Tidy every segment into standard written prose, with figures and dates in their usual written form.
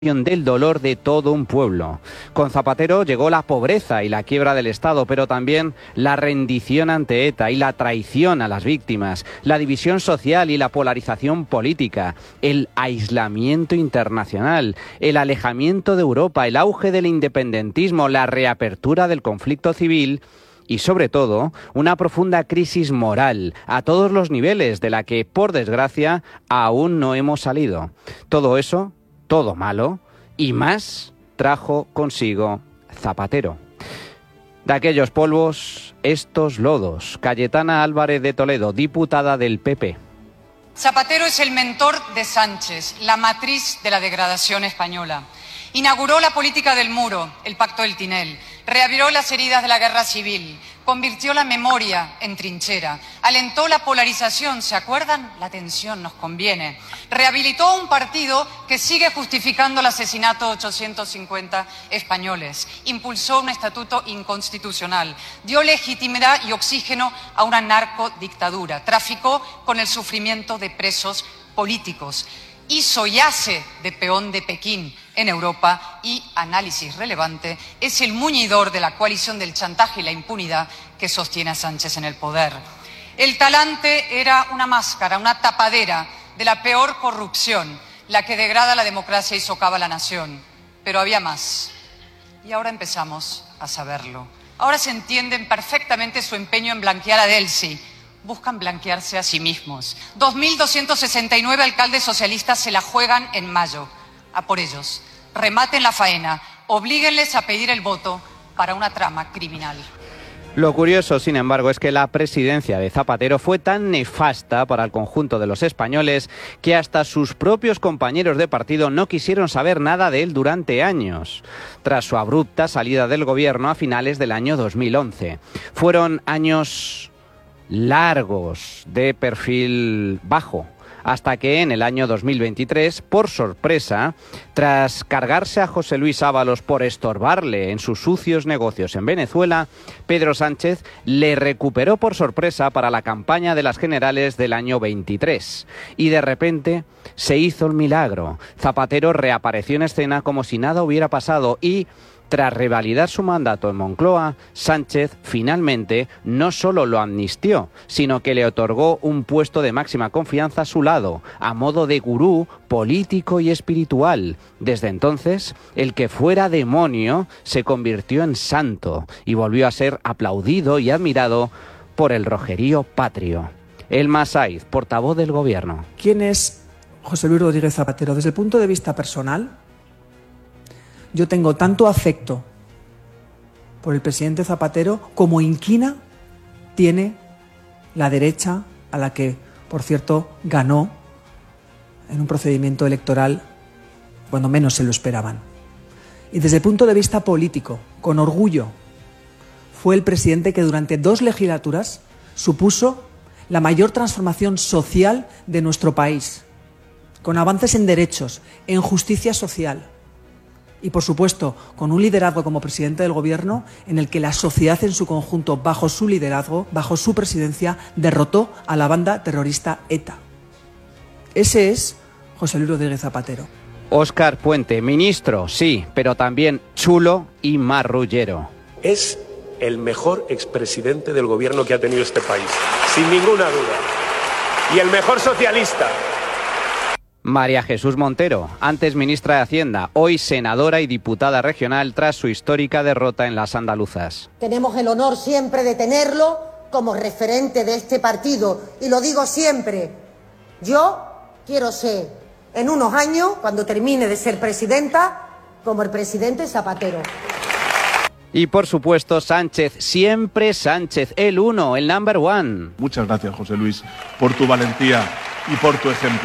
del dolor de todo un pueblo. Con Zapatero llegó la pobreza y la quiebra del Estado, pero también la rendición ante ETA y la traición a las víctimas, la división social y la polarización política, el aislamiento internacional, el alejamiento de Europa, el auge del independentismo, la reapertura del conflicto civil y, sobre todo, una profunda crisis moral a todos los niveles de la que, por desgracia, aún no hemos salido. Todo eso, todo malo y más, trajo consigo Zapatero. De aquellos polvos, estos lodos. Cayetana Álvarez de Toledo, diputada del PP. Zapatero es el mentor de Sánchez, la matriz de la degradación española. Inauguró la política del muro, el pacto del Tinel, reabrió las heridas de la guerra civil, convirtió la memoria en trinchera, alentó la polarización, ¿se acuerdan? La tensión nos conviene. Rehabilitó un partido que sigue justificando el asesinato de 850 españoles, impulsó un estatuto inconstitucional, dio legitimidad y oxígeno a una narcodictadura, traficó con el sufrimiento de presos políticos, hizo y hace de peón de Pekín en Europa y, análisis relevante, es el muñidor de la coalición del chantaje y la impunidad que sostiene a Sánchez en el poder. El talante era una máscara, una tapadera de la peor corrupción, la que degrada la democracia y socava la nación. Pero había más. Y ahora empezamos a saberlo. Ahora se entienden perfectamente su empeño en blanquear a Delcy. Buscan blanquearse a sí mismos. 2.269 alcaldes socialistas se la juegan en mayo. A por ellos. Rematen la faena. Oblíguenles a pedir el voto para una trama criminal. Lo curioso, sin embargo, es que la presidencia de Zapatero fue tan nefasta para el conjunto de los españoles que hasta sus propios compañeros de partido no quisieron saber nada de él durante años, tras su abrupta salida del gobierno a finales del año 2011. Fueron años largos de perfil bajo, hasta que en el año 2023, por sorpresa, tras cargarse a José Luis Ábalos por estorbarle en sus sucios negocios en Venezuela, Pedro Sánchez le recuperó por sorpresa para la campaña de las generales del año 23. Y de repente se hizo el milagro. Zapatero reapareció en escena como si nada hubiera pasado y, tras revalidar su mandato en Moncloa, Sánchez finalmente no solo lo amnistió, sino que le otorgó un puesto de máxima confianza a su lado, a modo de gurú político y espiritual. Desde entonces, el que fuera demonio se convirtió en santo y volvió a ser aplaudido y admirado por el rojerío patrio. Elma Saiz, portavoz del Gobierno. ¿Quién es José Luis Rodríguez Zapatero? Desde el punto de vista personal, yo tengo tanto afecto por el presidente Zapatero como inquina tiene la derecha, a la que, por cierto, ganó en un procedimiento electoral cuando menos se lo esperaban. Y desde el punto de vista político, con orgullo, fue el presidente que durante 2 legislaturas supuso la mayor transformación social de nuestro país, con avances en derechos, en justicia social, y, por supuesto, con un liderazgo como presidente del Gobierno en el que la sociedad en su conjunto, bajo su liderazgo, bajo su presidencia, derrotó a la banda terrorista ETA. Ese es José Luis Rodríguez Zapatero. Óscar Puente, ministro, sí, pero también chulo y marrullero. Es el mejor expresidente del Gobierno que ha tenido este país, sin ninguna duda. Y el mejor socialista. María Jesús Montero, antes ministra de Hacienda, hoy senadora y diputada regional tras su histórica derrota en las andaluzas. Tenemos el honor siempre de tenerlo como referente de este partido y lo digo siempre, yo quiero ser en unos años, cuando termine de ser presidenta, como el presidente Zapatero. Y por supuesto Sánchez, siempre Sánchez, el uno, el number one. Muchas gracias, José Luis, por tu valentía y por tu ejemplo.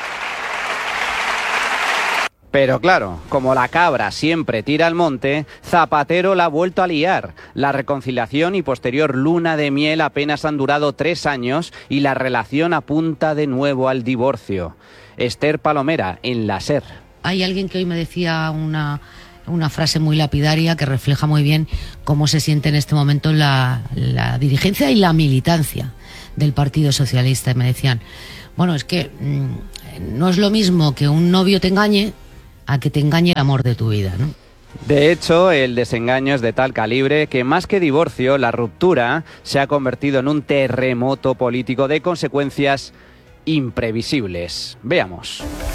Pero claro, como la cabra siempre tira al monte, Zapatero la ha vuelto a liar. La reconciliación y posterior luna de miel apenas han durado 3 años y la relación apunta de nuevo al divorcio. Esther Palomera, en la SER. Hay alguien que hoy me decía una frase muy lapidaria que refleja muy bien cómo se siente en este momento la dirigencia y la militancia del Partido Socialista. Y me decían, bueno, es que no es lo mismo que un novio te engañe a que te engañe el amor de tu vida, ¿no? De hecho, el desengaño es de tal calibre que más que divorcio, la ruptura se ha convertido en un terremoto político de consecuencias imprevisibles. Veamos.